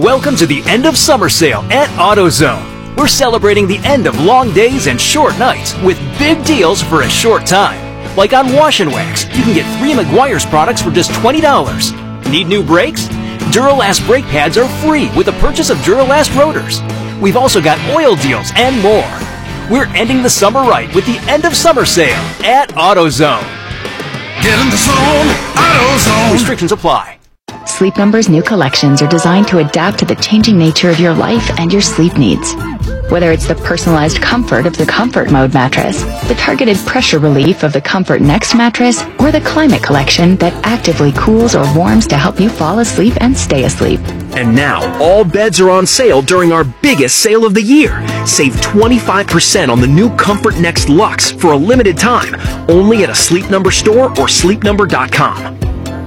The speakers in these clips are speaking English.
Welcome to the end of summer sale at AutoZone. We're celebrating the end of long days and short nights with big deals for a short time. Like on Wash and Wax, you can get 3 Meguiar's products for just $20. Need new brakes? Duralast brake pads are free with the purchase of Duralast rotors. We've also got oil deals and more. We're ending the summer right with the end of summer sale at AutoZone. Get in the zone, AutoZone. Restrictions apply. Sleep Number's new collections are designed to adapt to the changing nature of your life and your sleep needs. Whether it's the personalized comfort of the Comfort Mode mattress, the targeted pressure relief of the Comfort Next mattress, or the Climate Collection that actively cools or warms to help you fall asleep and stay asleep. And now, all beds are on sale during our biggest sale of the year. Save 25% on the new Comfort Next Luxe for a limited time, only at a Sleep Number store or sleepnumber.com.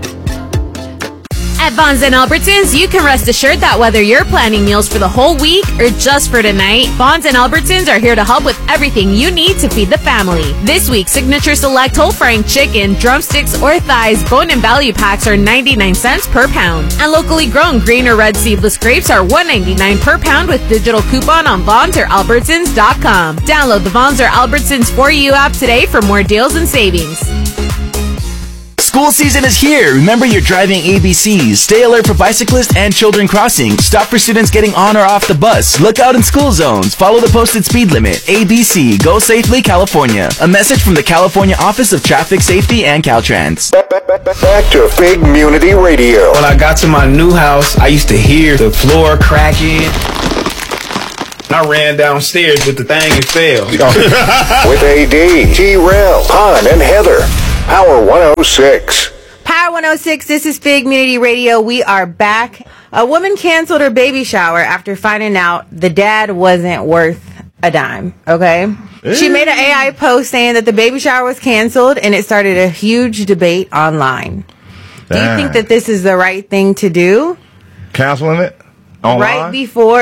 At Vons and Albertsons, you can rest assured that whether you're planning meals for the whole week or just for tonight, Vons and Albertsons are here to help with everything you need to feed the family. This week, Signature Select whole frying chicken, drumsticks, or thighs, bone and value packs are 99 cents per pound. And locally grown green or red seedless grapes are $1.99 per pound with digital coupon on Vons or Albertsons.com. Download the Vons or Albertsons For You app today for more deals and savings. School season is here. Remember your driving ABCs. Stay alert for bicyclists and children crossing. Stop for students getting on or off the bus. Look out in school zones. Follow the posted speed limit. ABC. Go safely, California. A message from the California Office of Traffic Safety and Caltrans. Back to Big Munity Radio. When I got to my new house, I used to hear the floor cracking. I ran downstairs with the thing and fell. With AD, T-Rail, Pon, and Heather. Power 106. Power 106, this is Big Munity Radio. We are back. A woman canceled her baby shower after finding out the dad wasn't worth a dime, okay? She made an AI post saying that the baby shower was canceled, and it started a huge debate online. Do you think that this is the right thing to do? Canceling it? Online? Right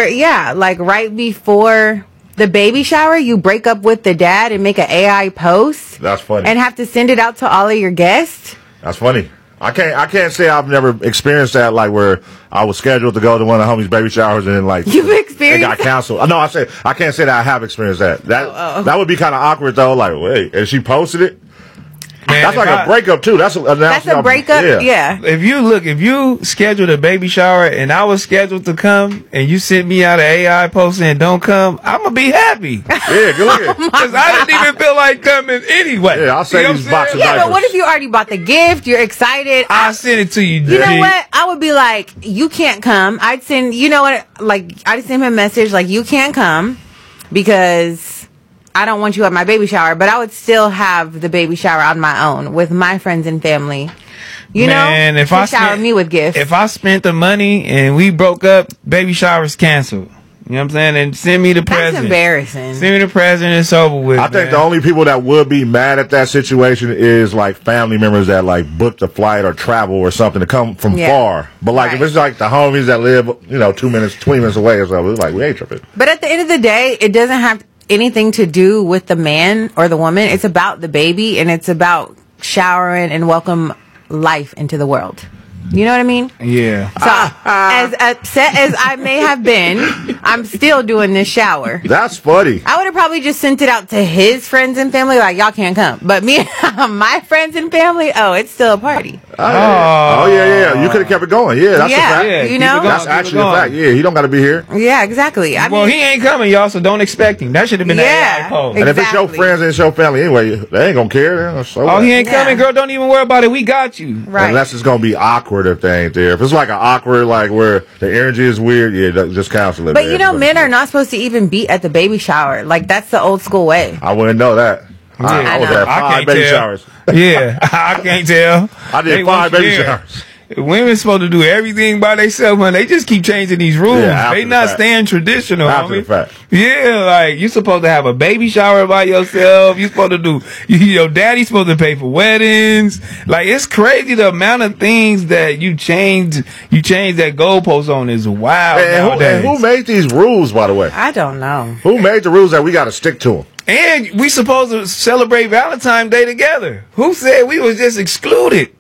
before the baby shower, you break up with the dad and make an AI post. That's funny. And have to send it out to all of your guests. That's funny. I can't say I've never experienced that, like where I was scheduled to go to one of the homies' baby showers and then like you've experienced it got canceled. No, I can't say that I have experienced that. That would be kind of awkward though. Like, wait, and she posted it. Man, that's like a breakup too. That's a breakup. Yeah. If you scheduled a baby shower and I was scheduled to come and you sent me out an AI post and don't come, I'm gonna be happy. Yeah, good looking. Because I didn't even feel like coming anyway. Yeah, I'll say these boxes. Yeah, but what if you already bought the gift? You're excited. I'll send it to you. You know what? I would be like, you can't come. I'd send. You know what? Like I'd send him a message like, you can't come because I don't want you at my baby shower, but I would still have the baby shower on my own with my friends and family. You know, if I shower me with gifts. If I spent the money and we broke up, baby shower's canceled. You know what I'm saying? And send me the present. That's embarrassing. Send me the present. It's over with. I think the only people that would be mad at that situation is like family members that like booked a flight or travel or something to come from far. But like if it's like the homies that live, 20 minutes away or something, it's like we ain't tripping. But at the end of the day, it doesn't have anything to do with the man or the woman. It's about the baby, and it's about showering and welcome life into the world. You know what I mean? Yeah. So, as upset as I may have been, I'm still doing this shower. That's funny. I would have probably just sent it out to his friends and family, like, y'all can't come. But me, my friends and family, it's still a party. Yeah. You could have kept it going. Yeah, that's a fact. Yeah, you know? That's actually a fact. Yeah, he don't got to be here. Yeah, exactly. He ain't coming, y'all, so don't expect him. That should have been the AI post. And if it's your friends and it's your family anyway, they ain't going to care. So he ain't coming, girl. Don't even worry about it. We got you. Right. Unless it's going to be awkward if they ain't there. If it's like an awkward, like where the energy is weird, just cancel it. But men are not supposed to even be at the baby shower. Like, that's the old school way. I wouldn't know that. I was at 5 baby showers. Yeah, I can't tell. I did 5 baby showers. Women supposed to do everything by themselves, man. They just keep changing these rules. They not staying traditional. After the fact. Yeah, like you supposed to have a baby shower by yourself. You supposed to do. Your daddy's supposed to pay for weddings. Like it's crazy the amount of things that you change. You change that goalpost on is wild. And who made these rules? By the way, I don't know. Who made the rules that we got to stick to them? And we supposed to celebrate Valentine's Day together. Who said we was just excluded?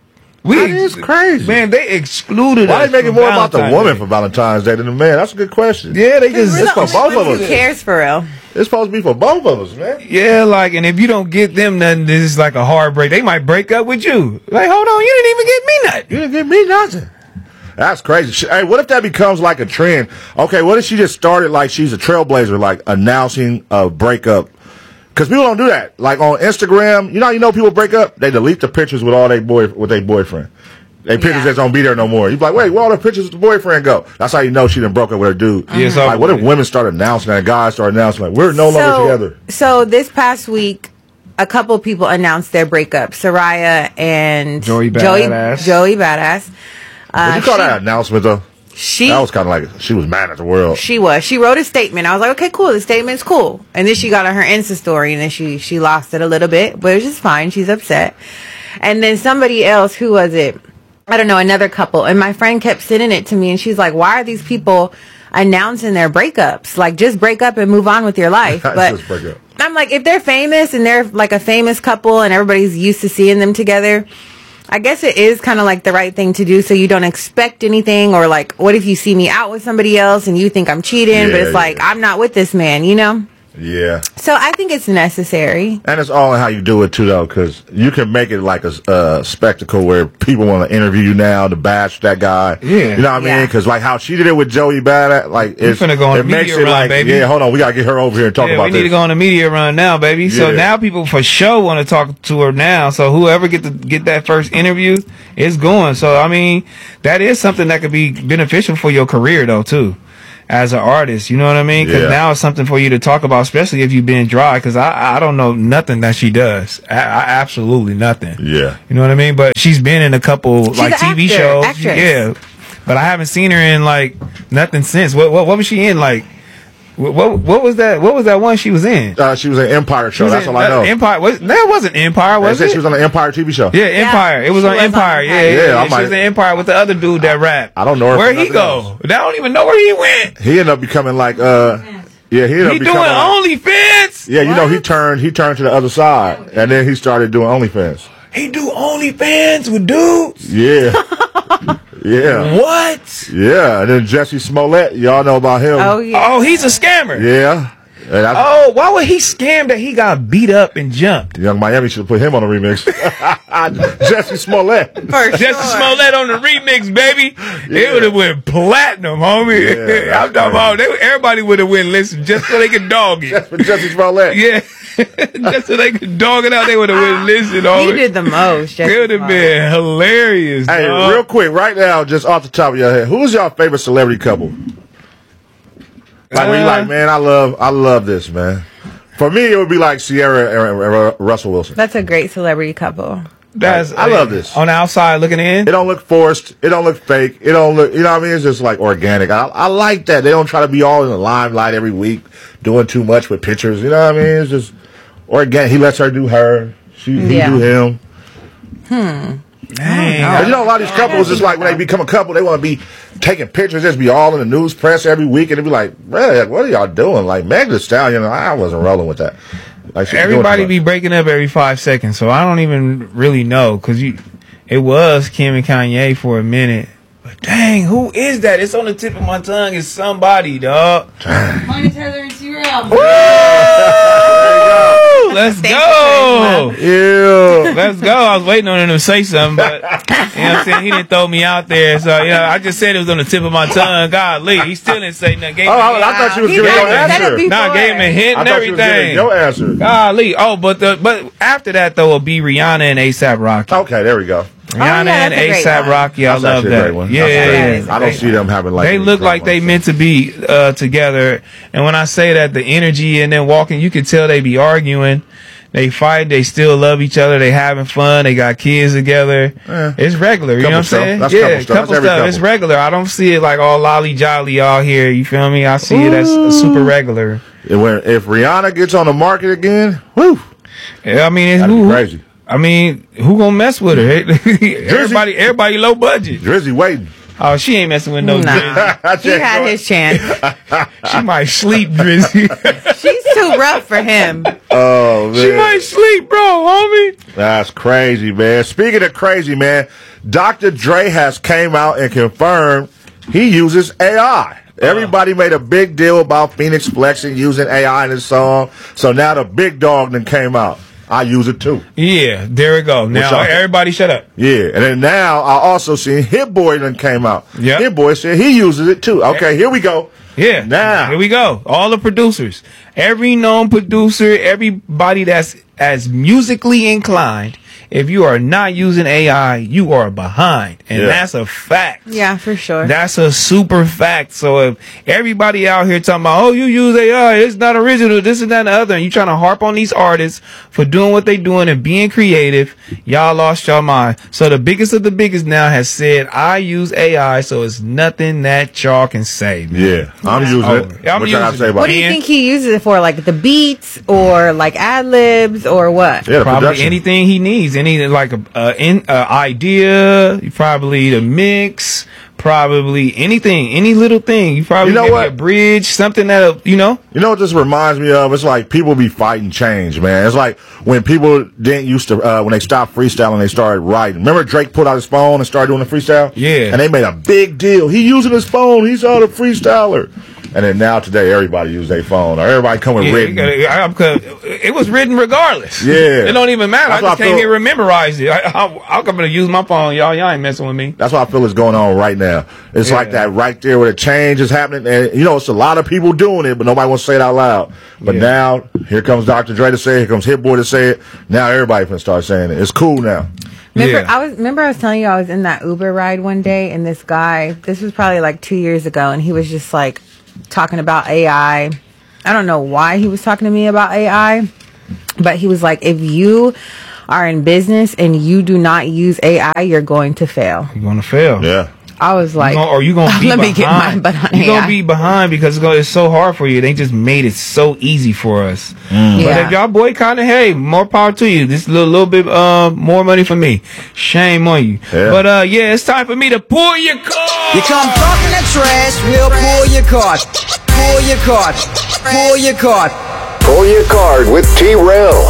That is crazy. Man, they excluded Why us. they make it from more about the Valentine's woman Day. for Valentine's Day than the man? That's a good question. Yeah, they just It's for both of us. Who cares for real? It's supposed to be for both of us, man. Yeah, like, and if you don't get them nothing, this is like a heartbreak. They might break up with you. Like, hold on, you didn't even get me nothing. You didn't give me nothing. That's crazy. Hey, what if that becomes like a trend? Okay, what if she just started like she's a trailblazer, like announcing a breakup? Because people don't do that. Like on Instagram, you know people break up, they delete the pictures with all with their boyfriend. They pictures that don't be there no more. You be like, wait, where all the pictures with the boyfriend go? That's how you know she done broke up with her dude. Yeah, so like, what if women start announcing that, guys start announcing like, we're no longer together? So this past week, a couple people announced their breakup. Soraya and Joey Badass. Joey Badass. Did you call that announcement though? That was kind of like she was mad at the world. She was. She wrote a statement. I was like, okay, cool. The statement's cool. And then she got on her Insta story, and then she lost it a little bit, but it was just fine. She's upset. And then somebody else, who was it? I don't know, another couple. And my friend kept sending it to me, and she's like, why are these people announcing their breakups? Like, just break up and move on with your life. But Just break up. I'm like, if they're famous and they're like a famous couple and everybody's used to seeing them together, I guess it is kind of like the right thing to do, so you don't expect anything. Or like, what if you see me out with somebody else and you think I'm cheating, but it's like, I'm not with this man, you know? Yeah. So I think it's necessary. And it's all in how you do it, too, though, because you can make it like a spectacle where people want to interview you now to bash that guy. Yeah. You know what I mean? Because, like, how she did it with Joey Badass, like, it's, finna go on it a makes media it run, like, baby. yeah, hold on, we got to get her over here and talk about we this. need to go on a media run now, baby. So Yeah. now people for sure want to talk to her now. So whoever get that first interview is going. So, I mean, that is something that could be beneficial for your career, though, too. As an artist, you know what I mean? Because now it's something for you to talk about, especially if you've been dry. Because I don't know nothing that she does. I absolutely nothing. Yeah. You know what I mean? But she's been in a couple She's like an TV actor, shows. actress. Yeah. But I haven't seen her in like nothing since. What was she in? Like what was that? What was that one she was in? She was in Empire show. That's all I know. Empire. That wasn't Empire, was it? She was on the Empire TV show. Yeah, Empire. It was on Empire. Yeah. She was in Empire with the other dude that rapped. I don't know her where from he nothing go. else. I don't even know where he went. He ended up becoming like, he ended He up doing becoming like, OnlyFans. yeah, you know, he turned to the other side, and then he started doing OnlyFans. He do OnlyFans with dudes. Yeah. Yeah. What? Yeah, and then Jesse Smollett, y'all know about him. Oh, yeah. Oh, he's a scammer. Yeah. And Oh, why would he scam that he got beat up and jumped? Young Miami should have put him on the remix. Jesse Smollett. Jesse Smollett on the remix, baby. It would have went platinum, homie. Yeah, I'm talking about everybody would have went listen just so they could dog it. Just for Jesse Smollett. Yeah. Just so they could dog it out, they would have went listen, homie. He did the most. It would have been hilarious. Hey, dog. real quick, right now, just off the top of your head, who's your favorite celebrity couple? Like, when you like, man, I love this, man. For me, it would be like Sierra and Russell Wilson. That's a great celebrity couple. I love this. On the outside looking in. It don't look forced. It don't look fake. It don't look, you know what I mean? It's just like organic. I like that. They don't try to be all in the limelight every week, doing too much with pictures. You know what I mean? It's just organic. He lets her do her. He do him. Dang. You know, a lot of these couples, it's like when they become a couple, they want to be taking pictures, just be all in the news press every week, and they be like, man, what are y'all doing? Like, Meg Thee Stallion, I wasn't rolling with that. Like, Everybody be breaking up every 5 seconds, so I don't even really know, because it was Kim and Kanye for a minute. But dang, who is that? It's on the tip of my tongue. It's somebody, dog. Mine is Heather and T-Rail. Let's go. Yeah. Let's go. I was waiting on him to say something, but you know what I'm saying? He didn't throw me out there. So, you know, I just said it was on the tip of my tongue. Golly, he still didn't say nothing. I thought you was giving your answer. Nah, gave him a hint and I thought you was giving everything. your answer. Golly. Oh, but after that, though, it'll be Rihanna and A$AP Rocky. Okay, there we go. Rihanna and A$AP Rocky, I That's love actually a that. great one. Yeah. I don't see them having like. They look like they meant to be together. And when I say that, the energy and then walking, you can tell they be arguing. They fight. They still love each other. They having fun. They got kids together. It's regular. You know what I'm saying? That's yeah, couple stuff. That's It's regular. I don't see it like all lolly jolly all here. You feel me? I see it as super regular. If Rihanna gets on the market again, whoo. Yeah, I mean, that'd be crazy. I mean, who gonna mess with her? everybody low budget. Drizzy waiting. Oh, she ain't messing with no Drizzy. He had his chance. She might sleep, Drizzy. She's too rough for him. Oh, man. She might sleep, bro, homie. That's crazy, man. Speaking of crazy, man, Dr. Dre has came out and confirmed he uses AI. Everybody made a big deal about Phoenix flexing using AI in his song. So now the big dog then came out. I use it too. Yeah, there we go. Now everybody shut up. Yeah, and then now I also seen Hit Boy then came out. Yeah, Hit Boy said he uses it too. Okay, here we go. Yeah, now here we go. All the producers, every known producer, everybody that's as musically inclined. If you are not using AI, you are behind. And that's a fact. Yeah, for sure. That's a super fact. So if everybody out here talking about, oh, you use AI, it's not original, this and that and the other, and you trying to harp on these artists for doing what they doing and being creative, y'all lost your mind. So the biggest of the biggest now has said, I use AI, so it's nothing that y'all can say. Yeah, I'm using it. I'm using it. What do you think he uses it for? Like the beats or like ad libs or what? Yeah, probably anything he needs. Any like a idea, probably the mix, probably anything, any little thing. You probably a bridge, something that You know what this reminds me of? It's like people be fighting change, man. It's like when people didn't used to when they stopped freestyling, they started writing. Remember Drake put out his phone and started doing the freestyle? Yeah. And they made a big deal. He using his phone. He's all the freestyler. And then now today, everybody use their phone, or everybody come with written. It was written regardless. Yeah, it don't even matter. I just can't even memorize it. I'll come to use my phone. Y'all ain't messing with me. That's what I feel is going on right now. It's like that right there where the change is happening, and it's a lot of people doing it, but nobody wants to say it out loud. But now here comes Dr. Dre to say it. Here comes Hit Boy to say it. Now everybody can start saying it. It's cool now. Remember I was telling you I was in that Uber ride one day, and this guy. This was probably like 2 years ago, and he was just like talking about AI. I don't know why he was talking to me about AI, but he was like, if you are in business and you do not use AI, you're going to fail. You're going to fail. Yeah. I was like, you're going to be let behind. me get my butt on You're AI. going to be behind because it's so hard for you. They just made it so easy for us. But if y'all boycotting, hey, more power to you. This is a little bit more money for me. Shame on you. Yeah. But it's time for me to pull your card. You come talking that trash, we'll pull your card. Pull your card. Pull your card. Pull your card with T-Rail.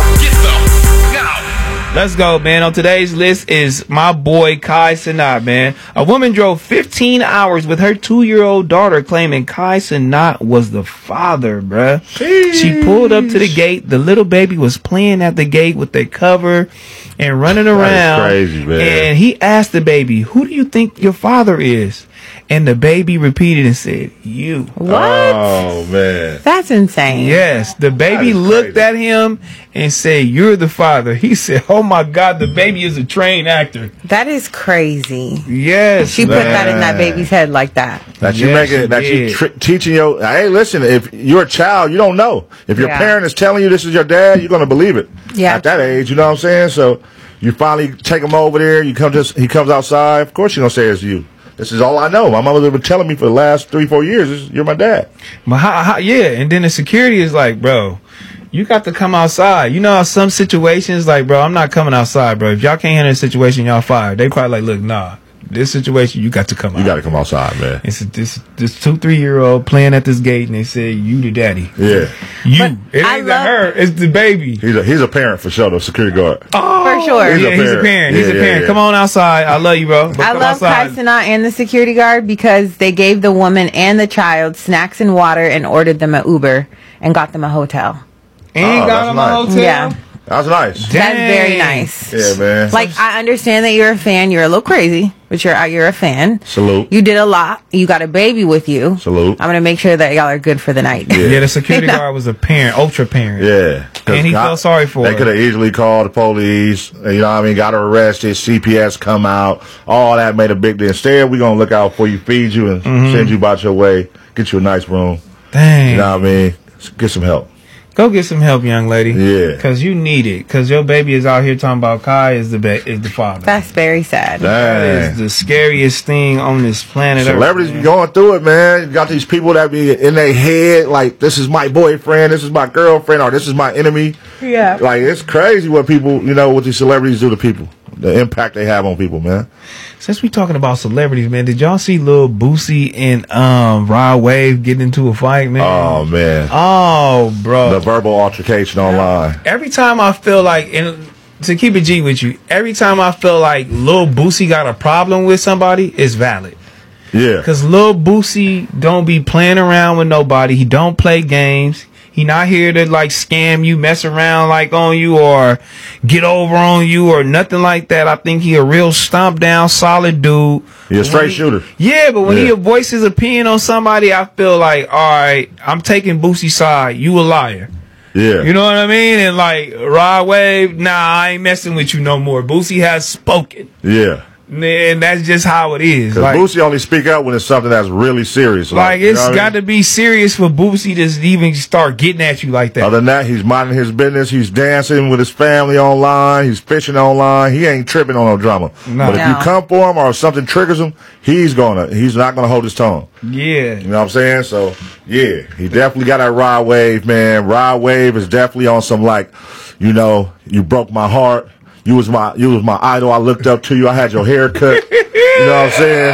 Let's go, man. On today's list is my boy Kai Cenat, man. A woman drove 15 hours with her 2-year-old daughter claiming Kai Cenat was the father, bruh. She pulled up to the gate. The little baby was playing at the gate with their cover and running around. That is crazy, man. And he asked the baby, who do you think your father is? And the baby repeated and said, you. What? Oh, man. That's insane. Yes. The baby looked at him and said, you're the father. He said, oh, my God, the baby is a trained actor. That is crazy. Yes. She put that in that baby's head like that. That you making, that you teaching your, hey, listen, if you're a child, you don't know. If your parent is telling you this is your dad, you're going to believe it. Yeah. At that age, you know what I'm saying? So you finally take him over there. He comes outside. Of course you're going to say it's you. This is all I know. My mother's been telling me for the last 3-4 years, you're my dad. But and then the security is like, bro, you got to come outside. You know how some situations, like, bro, I'm not coming outside, bro. If y'all can't handle the situation, y'all fired. They probably like, look, nah. This situation, you got to come out. You got to come outside, man. It's this 2-3-year-old playing at this gate, and they said, you the daddy. Yeah. It ain't her, it's the baby. He's a parent for sure, the security guard. Oh, for sure. He's a parent. He's a parent. Come on outside. I love you, bro. I love Kai Cenat and the security guard because they gave the woman and the child snacks and water and ordered them an Uber and got them a hotel. And got them a hotel? Yeah. That's nice. That's very nice. Yeah, man. Like, I understand that you're a fan. You're a little crazy, but you're a fan. Salute. You did a lot. You got a baby with you. Salute. I'm going to make sure that y'all are good for the night. Yeah, the security guard was a parent, ultra parent. Yeah. And he felt sorry for her. They could have easily called the police, you know what I mean, got her arrested, CPS come out, all that made a big deal. Instead, we're going to look out for you, feed you, and send you about your way, get you a nice room. Dang. You know what I mean? Get some help. Go get some help, young lady. Yeah. Because you need it. Because your baby is out here talking about Kai is the father. That's very sad. That is the scariest thing on this planet. Celebrities be going through it, man. You got these people that be in their head, like, this is my boyfriend, this is my girlfriend, or this is my enemy. Yeah. Like, it's crazy what people, what these celebrities do to people. The impact they have on people, man. Since we talking about celebrities, man, did y'all see Lil Boosie and Rod Wave getting into a fight, man? Oh, man. Oh, bro. The verbal altercation online. Every time I feel like, and to keep it G with you, every time I feel like Lil Boosie got a problem with somebody, it's valid. Yeah. Because Lil Boosie don't be playing around with nobody. He don't play games. He not here to like scam you, mess around like on you, or get over on you, or nothing like that. I think he a real stomp down, solid dude. He a straight shooter. Yeah, but when he voice his opinion on somebody, I feel like, all right, I'm taking Boosie's side. You a liar. Yeah. You know what I mean? And like Rod Wave, nah, I ain't messing with you no more. Boosie has spoken. Yeah. And that's just how it is. Because like, Boosie only speak out when it's something that's really serious. Like it's got to be serious for Boosie to even start getting at you like that. Other than that, he's minding his business. He's dancing with his family online. He's fishing online. He ain't tripping on no drama. No. But if you come for him or something triggers him, he's not gonna hold his tongue. Yeah. You know what I'm saying? So yeah, he definitely got that Rod Wave, man. Rod Wave is definitely on some like, you know, you broke my heart. You was my idol. I looked up to you. I had your haircut. You know what I'm saying?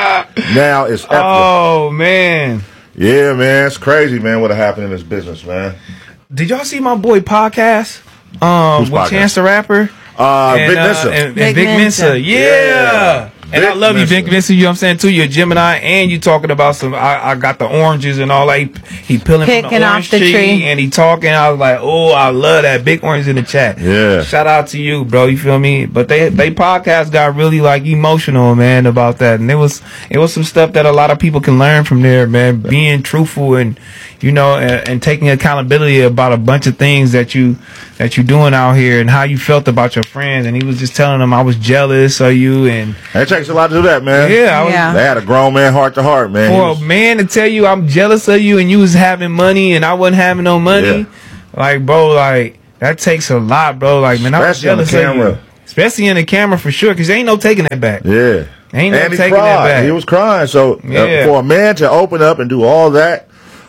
Now it's epic. Oh man. Yeah, man. It's crazy, man, what happened in this business, man. Did y'all see my boy podcast? With podcast? Chance the Rapper? Big Mensa. And Vic Mensa. Yeah. And Vic I love you, Mensa. Vic Mensa. You know what I'm saying? Too, you're a Gemini, and you talking about some. I got the oranges and all that. He peeling from Picking the off orange the tree. and he talking. I was like, oh, I love that. Big orange in the chat. Yeah. Shout out to you, bro. You feel me? But they podcast got really like emotional, man, about that. And it was some stuff that a lot of people can learn from there, man. Being truthful and, you know, and taking accountability about a bunch of things that you doing out here and how you felt about your friends. And he was just telling them I was jealous of you. And it takes a lot to do that, man. Yeah. They had a grown man heart to heart, man. For a man to tell you I'm jealous of you and you was having money and I wasn't having no money, like, bro, like, that takes a lot, bro. Like, man, I was jealous of you. Especially in the camera, for sure, because ain't no taking that back. Yeah. Ain't no and he taking cried. that back. He was crying. So for a man to open up and do all that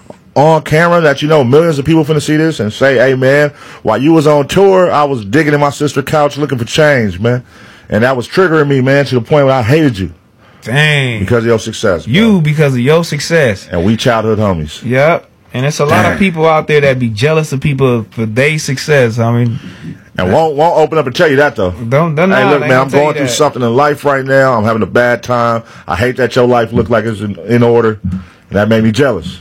on camera, that, you know, millions of people finna see this and say, hey, man, while you was on tour, I was digging in my sister's couch looking for change, man. And that was triggering me, man, to the point where I hated you. Dang. Because of your success. Bro. You, because of your success. And we childhood homies. Yep. And it's a lot of people out there that be jealous of people for their success. I mean, and won't open up and tell you that though. Don't hey, look, man, I'm going through that. something in life right now. I'm having a bad time. I hate that your life looked like it's in order. And that made me jealous.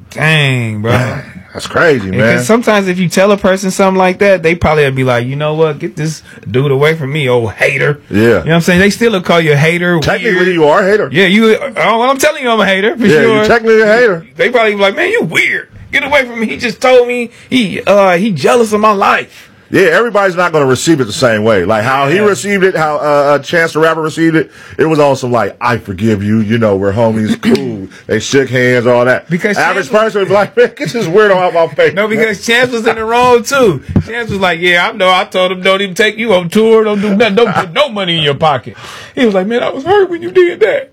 Dang, bro. That's crazy, man. Because sometimes if you tell a person something like that, they probably would be like, you know what, get this dude away from me, old hater. Yeah. You know what I'm saying? They still will call you a hater. Technically, weird. you are a hater. Yeah, I'm telling you I'm a hater, for sure. You're technically a hater. They probably be like, man, you weird. Get away from me. He just told me he jealous of my life. Yeah, everybody's not going to receive it the same way. Like how he received it, how Chance the Rapper received it, it was also like, I forgive you, you know, we're homies, cool. They shook hands, all that. Because average person would be like, man, get this weirdo out my face. No, because Chance was in the wrong too. Chance was like, yeah, I know. I told him don't even take you on tour, don't do nothing, don't put no money in your pocket. He was like, man, I was hurt when you did that.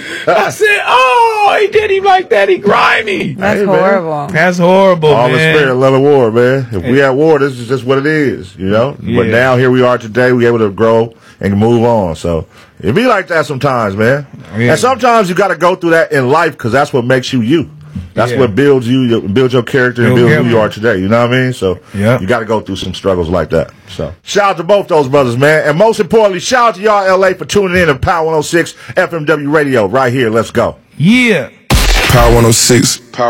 I said, oh, he did him like that. He grimy. That's horrible. That's horrible, all man. the spirit, love of war, man. If we at war, this is just what it is, you know? Yeah. But now here we are today, we able to grow and move on. So it be like that sometimes, man. Yeah. And sometimes you got to go through that in life because that's what makes you. That's what builds you, builds your character and builds who you are today. You know what I mean? So you got to go through some struggles like that. So shout out to both those brothers, man. And most importantly, shout out to y'all LA for tuning in to Power 106 FMW Radio right here. Let's go. Yeah. Power 106.